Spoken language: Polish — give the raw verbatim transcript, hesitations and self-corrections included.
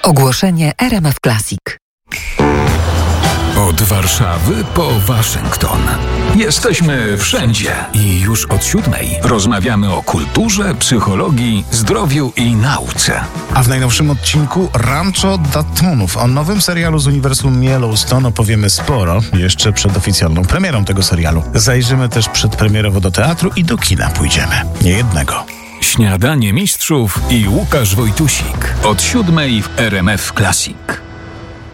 Ogłoszenie R M F Classic. Od Warszawy po Waszyngton. Jesteśmy wszędzie i już od siódmej rozmawiamy o kulturze, psychologii, zdrowiu i nauce. A w najnowszym odcinku Rancho Daytonów, o nowym serialu z uniwersum Yellowstone opowiemy sporo, jeszcze przed oficjalną premierą tego serialu. Zajrzymy też przedpremierowo do teatru i do kina pójdziemy. Nie jednego. Śniadanie mistrzów i Łukasz Wojtusik. Od siódmej w R M F Classic.